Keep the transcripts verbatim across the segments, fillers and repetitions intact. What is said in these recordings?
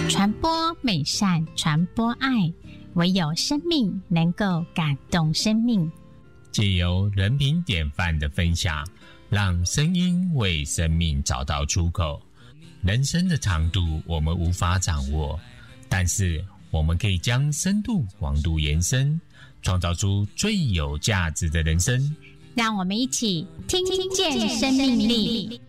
传播美善，传播爱，唯有生命能够感动生命。 藉由人品典范的分享，让声音为生命找到出口。人生的长度我们无法掌握，但是我们可以将深度广度延伸，创造出最有价值的人生。 让我们一起听见生命力。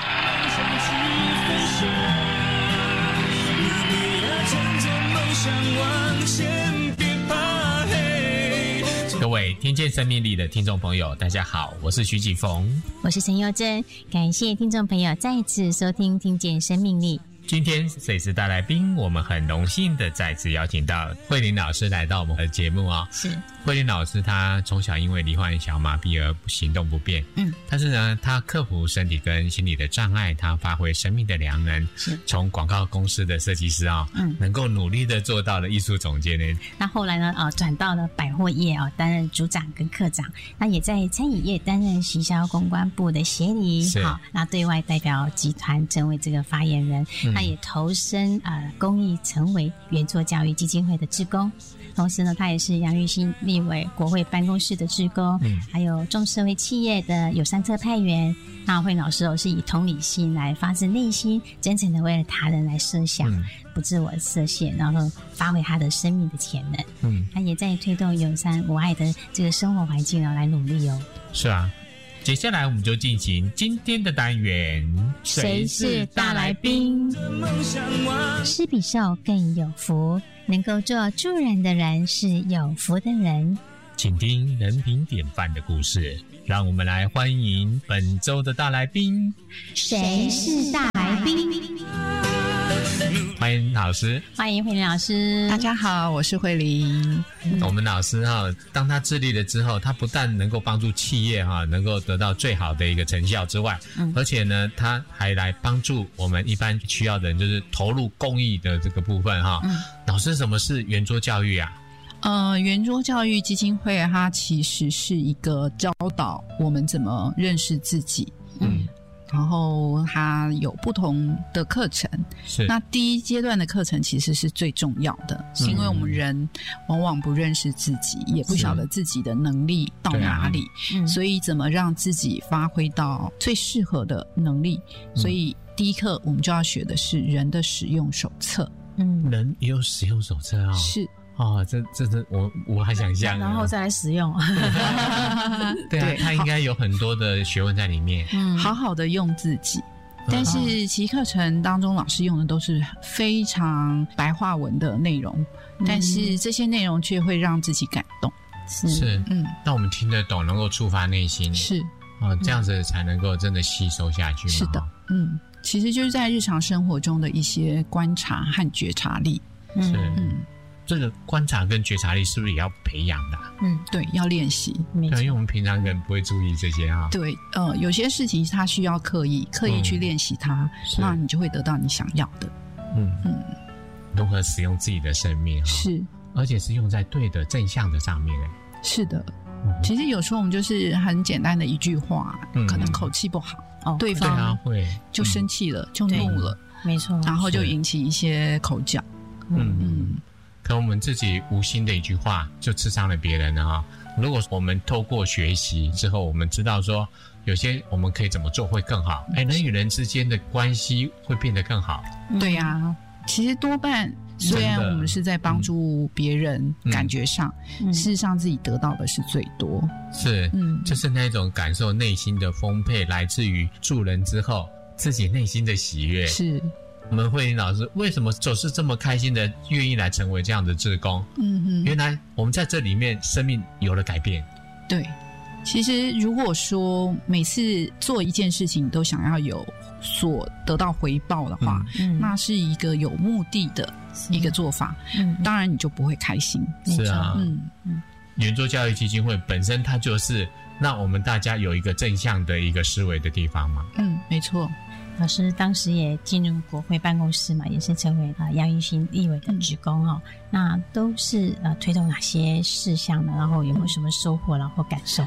各位听见生命力的听众朋友，大家好，我是徐启逢， 我是陈佑珍，感谢听众朋友再次收听听见生命力。 今天水师大来宾，我们很荣幸的再次邀请到慧玲老师来到我们的节目啊、哦。 是慧玲老师，她从小因为罹患小麻痹而行动不便，嗯，但是呢，她克服身体跟心理的障碍，她发挥生命的良能，是从广告公司的设计师啊、哦，嗯，能够努力的做到了艺术总监呢。 那后来呢，呃，转到了百货业哦，担任组长跟科长，那也在餐饮业担任行销公关部的协理，好，那对外代表集团成为这个发言人，嗯、那也投身呃公益，成为圆桌教育基金会的志工。同时呢，他也是杨玉兴立委国会办公室的志工，嗯，还有众社会企业的友善特派员。那慧老师哦，是以同理心来发自内心，真诚的为了他人来设想，嗯、不自我设限，然后发挥他的生命的潜能。嗯，他也在推动友善无爱的这个生活环境哦来努力哦。 是啊。接下来我们就进行今天的单元， 谁是大来宾？施比受更有福，能够做助人的人是有福的人。 请听人品典范的故事，让我们来欢迎本周的大来宾。 谁是大来宾？ 欢迎老师， 欢迎慧玲老师。 大家好，我是慧玲。 嗯、我们老师哈、啊，当他自立了之后，他不但能够帮助企业哈、啊，能够得到最好的一个成效之外，嗯，而且呢，他还来帮助我们一般需要的人，就是投入公益的这个部分哈、啊。嗯，老师，什么是圆桌教育啊？ 呃，圆桌教育基金会它其实是一个教导我们怎么认识自己。嗯。然后它有不同的课程，是那第一阶段的课程其实是最重要的，是因为我们人往往不认识自己，也不晓得自己的能力到哪里、啊嗯、所以怎么让自己发挥到最适合的能力、嗯、所以第一课我们就要学的是人的使用手册。 嗯，人也有使用手册啊、哦？是哦，这这这我我还想象， 然后再来使用。 对啊，它应该有很多的学问在里面。 嗯，好好的用自己。但是其实课程当中老师用的都是非常白话文的内容、嗯、但是这些内容却会让自己感动。 是, 是嗯，那我们听得懂，能够触发内心。是哦，这样子才能够真的吸收下去。 是的，嗯，其实就是在日常生活中的一些观察和觉察力。 是嗯。这个观察跟觉察力是不是也要培养的、啊？ 嗯，对，要练习。 对，因为我们平常人不会注意这些啊。 对，呃，有些事情它需要刻意刻意去练习它、嗯，那你就会得到你想要的。 嗯嗯，如何使用自己的生命？是，而且是用在对的正向的上面。 是的、嗯，其实有时候我们就是很简单的一句话，嗯、可能口气不好，哦、对方对啊会就生气了，嗯、就怒了， 没错， 然后就引起一些口角。 嗯嗯。可能我们自己无心的一句话就刺伤了别人了哈。如果我们透过学习之后，我们知道说有些我们可以怎么做会更好，哎，人与人之间的关系会变得更好。 对呀、啊，其实多半虽然我们是在帮助别人，嗯、感觉上、嗯，事实上自己得到的是最多。 是，嗯，就是那种感受内心的丰沛，来自于助人之后自己内心的喜悦。是。我们慧玲老师为什么总是这么开心的愿意来成为这样的志工？嗯哼，原来我们在这里面生命有了改变。 对，其实如果说每次做一件事情都想要有所得到回报的话，嗯、那是一个有目的的一个做法，嗯、当然你就不会开心。 是啊，嗯嗯，圆桌教育基金会本身它就是让我们大家有一个正向的一个思维的地方嘛。 嗯，没错。 老师当时也进入国会办公室嘛，也是成为啊杨玉兴立委的职工哦。嗯、那都是呃推动哪些事项呢？然后有没有什么收获然后感受？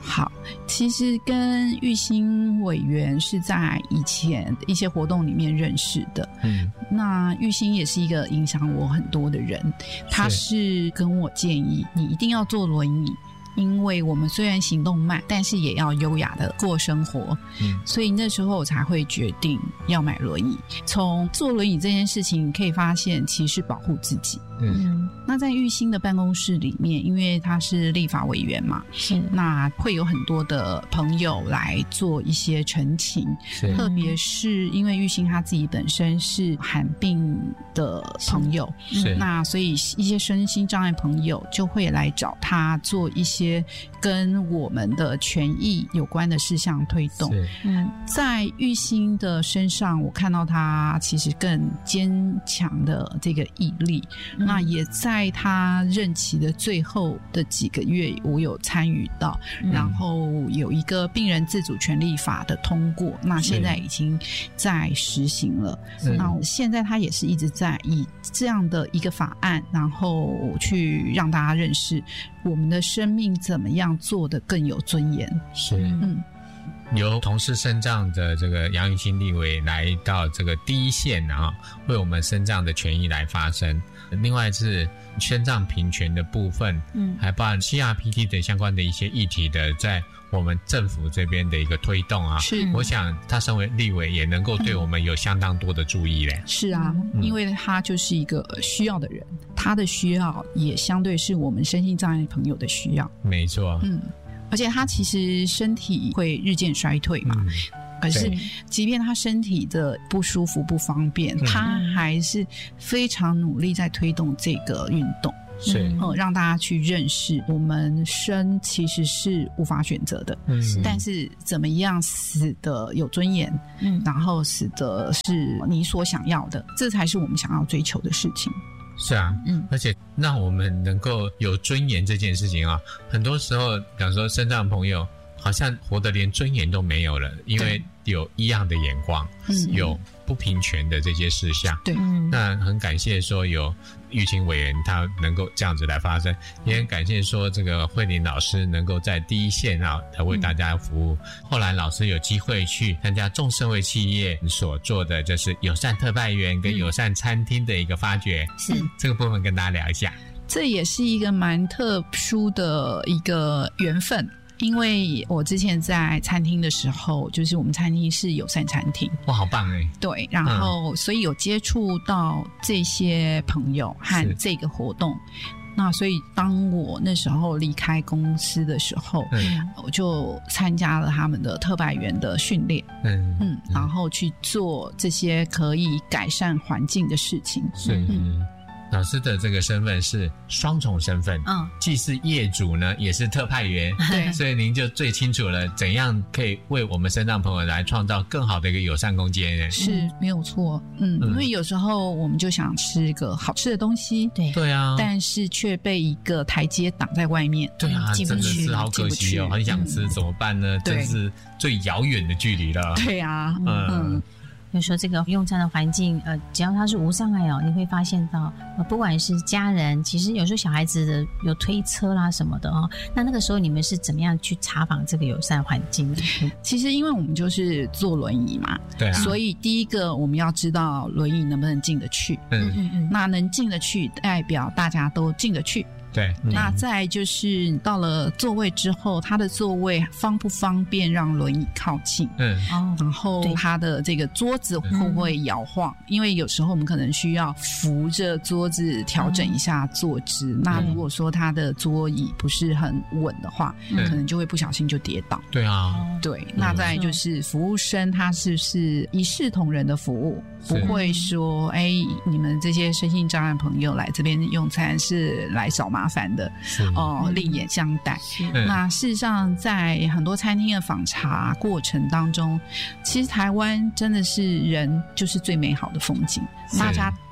好，其实跟玉兴委员是在以前一些活动里面认识的。嗯，那玉兴也是一个影响我很多的人，他是跟我建议你一定要坐轮椅，因为我们虽然行动慢，但是也要优雅的过生活。嗯，所以那时候我才会决定要买轮椅。从坐轮椅这件事情，你可以发现其实是保护自己。嗯，那在玉兴的办公室里面，因为他是立法委员嘛，是那会有很多的朋友来做一些陈情，特别是因为玉兴他自己本身是罕病的朋友，是那所以一些身心障碍朋友就会来找他做一些跟我们的权益有关的事项推动。嗯，在玉兴的身上，我看到他其实更坚强的这个毅力。嗯，那也在他任期的最后的几个月，我有参与到，嗯，然后有一个病人自主权利法的通过，那现在已经在实行了。那现在他也是一直在以这样的一个法案，然后去让大家认识我们的生命怎么样做得更有尊严。 是，嗯。由从事身障的这个杨玉兴立委来到这个第一线啊，为我们身障的权益来发声。另外是身障平权的部分，嗯，还包含 C R P T 的相关的一些议题的，在我们政府这边的一个推动啊，是，我想他身为立委也能够对我们有相当多的注意嘞。 是啊，嗯，因为他就是一个需要的人，他的需要也相对是我们身心障碍朋友的需要。 没错，嗯。 而且他其实身体会日渐衰退嘛，嗯，可是即便他身体的不舒服不方便，嗯，他还是非常努力在推动这个运动，是，嗯，让大家去认识我们生其实是无法选择的，嗯，但是怎么样死得有尊严，嗯，然后死得是你所想要的，这才是我们想要追求的事情。 是啊，嗯，而且让我们能够有尊严这件事情啊，很多时候，比方说身障朋友好像活得连尊严都没有了，因为有异样的眼光，嗯，有不平权的这些事项。对，那很感谢说有玉兴委员他能够这样子来发声，也很感谢说这个慧玲老师能够在第一线啊来为大家服务。嗯，后来老师有机会去参加众社会企业所做的就是友善特派员跟友善餐厅的一个发掘，是，嗯，这个部分跟大家聊一下。 这也是一个蛮特殊的一个缘分。因为我之前在餐厅的时候，就是我们餐厅是友善餐厅， 哇，好棒哎！ 对，然后所以有接触到这些朋友和这个活动。那所以当我那时候离开公司的时候，嗯，我就参加了他们的特派员的训练，嗯嗯，然后去做这些可以改善环境的事情。 是，嗯。老师的这个身份是双重身份，嗯，既是业主呢，也是特派员，对，所以您就最清楚了怎样可以为我们身障朋友来创造更好的一个友善空间。 是没有错，嗯，因为有时候我们就想吃一个好吃的东西，对对啊， 但是却被一个台阶挡在外面， 对啊，真的是好可惜哦，很想吃，嗯，怎么办呢？真是最遥远的距离了。 对啊，嗯。嗯， 有时候这个用餐的环境，呃，只要它是无障碍哦，你会发现到，呃，不管是家人，其实有时候小孩子的有推车啦什么的哦，那那个时候你们是怎么样去查访这个友善环境的？ 其实因为我们就是坐轮椅嘛，对啊，所以第一个我们要知道轮椅能不能进得去，嗯嗯嗯，那能进得去，代表大家都进得去。 对， 嗯，那再就是到了座位之后，它的座位方不方便让轮椅靠近？嗯，然后它的这个桌子会不会摇晃？嗯，因为有时候我们可能需要扶着桌子调整一下坐姿。嗯，那如果说它的桌椅不是很稳的话，嗯，可能就会不小心就跌倒。 对啊， 对。那再就是服务生，他是不是一视同仁的服务？不会说，哎，你们这些身心障碍朋友来这边用餐是来找麻烦的哦，另眼相待。那事实上，在很多餐厅的访查过程当中，其实台湾真的是人就是最美好的风景，大家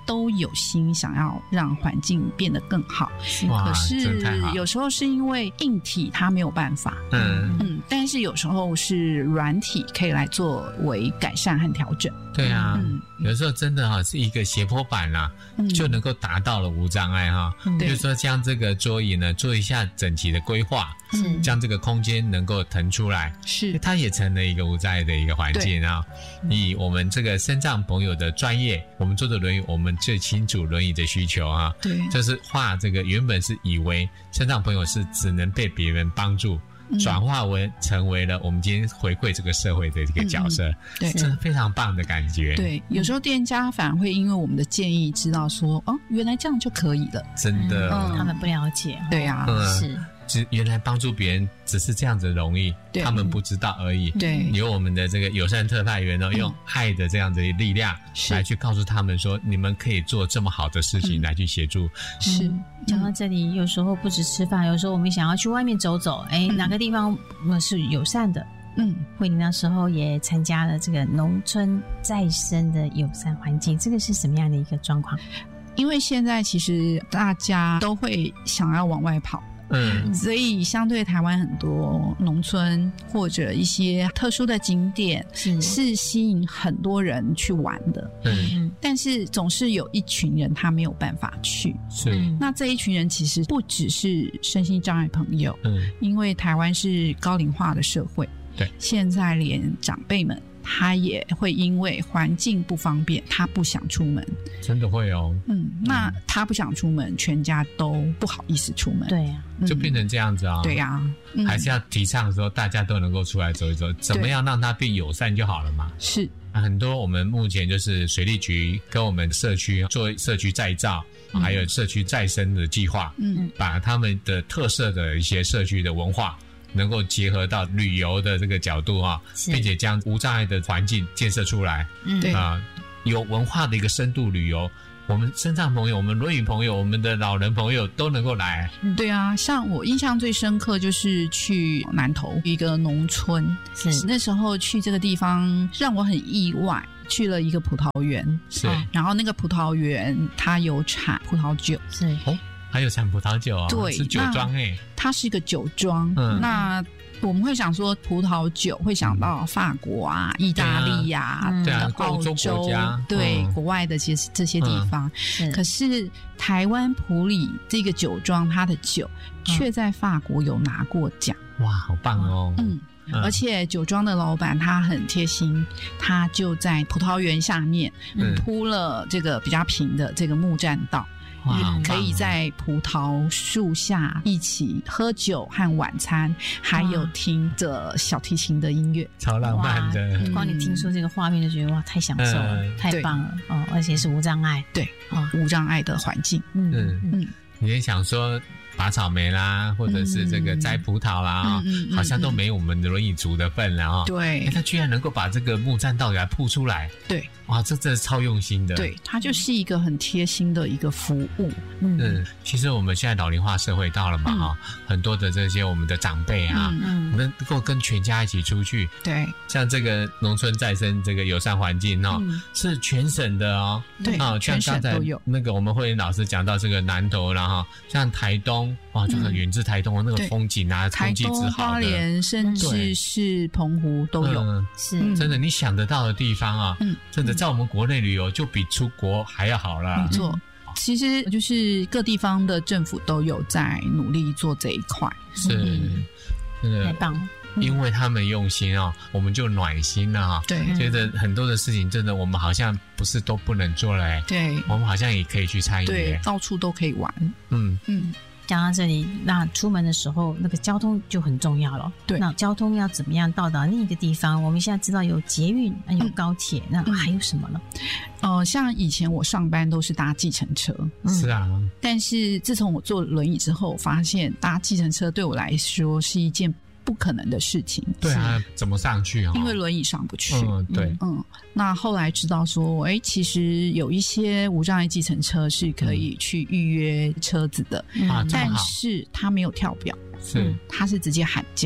都有心想要让环境变得更好，可是有时候是因为硬体它没有办法，嗯嗯，但是有时候是软体可以来作为改善和调整。 对啊，嗯、有时候真的哈、哦、是一个斜坡板啦、啊嗯，就能够达到了无障碍哈、哦。比如说将这个桌椅呢做一下整齐的规划，嗯，将这个空间能够腾出来， 是它也成了一个无障碍的一个环境啊。以我们这个身障朋友的专业，我们做的轮椅，我们最清楚轮椅的需求啊。 对， 就是画这个原本是以为身障朋友是只能被别人帮助。转化为成为了我们今天回馈这个社会的一个角色，嗯、 对， 这是非常棒的感觉。 对，有时候店家反而会因为我们的建议知道说，哦，原来这样就可以了。 真的， 嗯、他们不了解。 对呀、啊嗯， 是。 只原来帮助别人只是这样子容易，他们不知道而已。 对， 由我们的这个友善特派员呢、哦嗯，用爱的这样的力量来去告诉他们说，你们可以做这么好的事情来去协助。 是， 讲、嗯、到这里，有时候不止吃饭，有时候我们想要去外面走走，哎、嗯，哪个地方是友善的？嗯，慧玲那时候也参加了这个农村再生的友善环境，这个是什么样的一个状况？ 因为现在其实大家都会想要往外跑。嗯，所以相对台湾很多农村或者一些特殊的景点是是吸引很多人去玩的，嗯，但是总是有一群人他没有办法去， 是， 那这一群人其实不只是身心障碍朋友，嗯，因为台湾是高龄化的社会， 对， 现在连长辈们他也会因为环境不方便，他不想出门， 真的会哦。 嗯，那他不想出门，全家都不好意思出门。 对啊， 就变成这样子啊。 对啊、 嗯，还是要提倡说大家都能够出来走一走，怎么样让它变友善就好了嘛。 是， 很多我们目前就是水利局跟我们社区做社区再造，嗯、还有社区再生的计划，嗯，把他们的特色的一些社区的文化。能够结合到旅游的这个角度啊，并且将无障碍的环境建设出来， 嗯，对啊、呃，有文化的一个深度旅游，我们身障朋友、我们轮椅朋友、我们的老人朋友都能够来。 对啊，像我印象最深刻就是去南投一个农村，是那时候去这个地方让我很意外。去了一个葡萄园， 是、 哦，然后那个葡萄园它有产葡萄酒， 是哦。还有产葡萄酒啊、哦， 对， 是酒庄哎、欸， 它是一个酒庄。嗯，那我们会想说葡萄酒，会想到法国啊、意大利呀、啊、 对啊、 澳洲国家， 对、嗯、国外的其实这些地方。嗯、可是台湾埔里这个酒庄，它的酒却在法国有拿过奖。 哇，好棒哦！ 嗯。嗯、而且酒庄的老板他很贴心，他就在葡萄园下面铺了这个比较平的这个木栈道。 哇， 可以在葡萄树下一起喝酒和晚餐，还有听着小提琴的音乐， 超浪漫的。 光你听说这个画面就觉得哇，太享受了，嗯、太棒了哦！而且是无障碍， 对，哦，无障碍的环境。 嗯嗯嗯，你也想说。拔草莓啦，或者是这个摘葡萄啦、嗯嗯、好像都没有我们的轮椅族的份了啊、哦。 对、 欸，他居然能够把这个木栈道给它铺出来。 对， 哇，这真的超用心的。 对，它就是一个很贴心的一个服务。 嗯，嗯其实我们现在老龄化社会到了嘛，哈、嗯，很多的这些我们的长辈啊，嗯嗯，能够跟全家一起出去。 对， 像这个农村再生这个友善环境哦、嗯，是全省的哦。 对， 啊，像刚才那个我们慧玲老师讲到这个南投然后像台东。哇，这个远至台东的那个风景啊，空气之好的， 花莲甚至是澎湖都有， 嗯、 是真的你想得到的地方啊，嗯，真的在我们国内旅游就比出国还要好了。 没错，嗯、其实就是各地方的政府都有在努力做这一块， 是，嗯、真的太棒了。 因为他们用心哦，我们就暖心了哈。 对， 觉得很多的事情真的我们好像不是都不能做了哎。 对， 我们好像也可以去参与。 对，到处都可以玩。 嗯嗯。 讲到这里，那出门的时候，那个交通就很重要了。 对， 那交通要怎么样到达另一个地方？我们现在知道有捷运，有高铁，嗯、那还有什么呢？ 呃，像以前我上班都是搭计程车， 嗯、是啊。 但是自从我坐轮椅之后，我发现搭计程车对我来说是一件不可能的事情。 对啊，怎么上去啊？ 因为轮椅上不去。 嗯，对， 嗯。那后来知道说，哎，其实有一些无障碍计程车是可以去预约车子的， 嗯、 但是它没有跳表， 是， 它是直接喊价。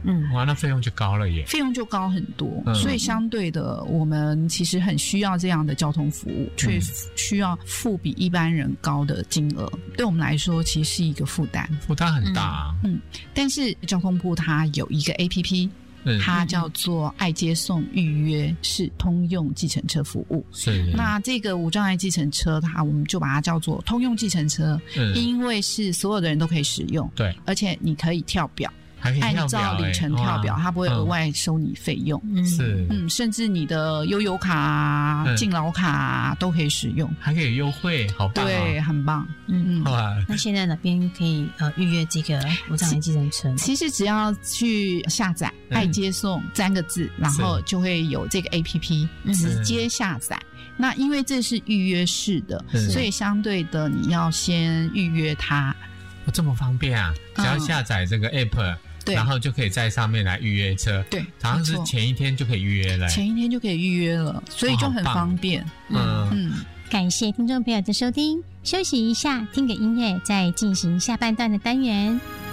嗯，哇，那费用就高了耶， 费用就高很多、嗯、所以相对的我们其实很需要这样的交通服务，却需要付比一般人高的金额，对我们来说其实是一个负担， 负担很大啊。 嗯, 嗯，但是交通部它有一个 A P P，它叫做爱接送预约式通用计程车服务。 是， 那这个无障碍计程车它我们就把它叫做通用计程车、嗯、因为是所有的人都可以使用， 对， 而且你可以跳表， 还可以跳表、欸、 按照里程跳表，它不会额外收你费用。 是， 嗯，甚至你的悠游卡啊、嗯、敬老卡啊都可以使用， 还可以优惠，好棒、哦、 对，很棒。 嗯嗯，那现在哪边可以呃预约这个无障碍计程车？ 其实只要去下载“爱接送”三个字、嗯，然后就会有这个 A P P 直接下载。那因为这是预约式的，所以相对的你要先预约它。 哦，这么方便啊！只要下载这个 App、嗯、然后就可以在上面来预约车。对，好像是前一天就可以预约了， 前一天就可以预约了，所以就很方便。 哦、嗯嗯，感谢听众朋友的收听，休息一下，听个音乐，再进行下半段的单元。